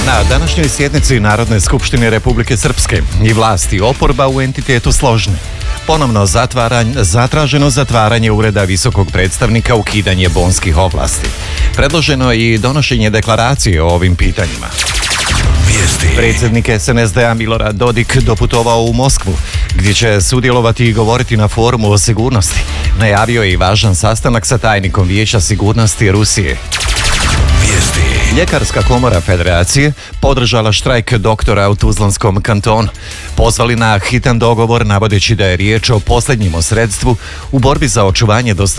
Na današnjoj sjednici Narodne skupštine Republike Srpske i vlasti oporba u entitetu složne. Ponovno zatraženo zatvaranje ureda visokog predstavnika, ukidanje bonskih ovlasti. Predloženo je i donošenje deklaracije o ovim pitanjima. Predsjednik SNSD-a Milorad Dodik doputovao u Moskvu, gdje će sudjelovati i govoriti na forumu o sigurnosti. Najavio je i važan sastanak sa tajnikom Vijeća sigurnosti Rusije. Ljekarska komora Federacije podržala štrajk doktora u Tuzlanskom kantonu. Pozvali na hitan dogovor navodeći da je riječ o posljednjem sredstvu u borbi za očuvanje dostojanstva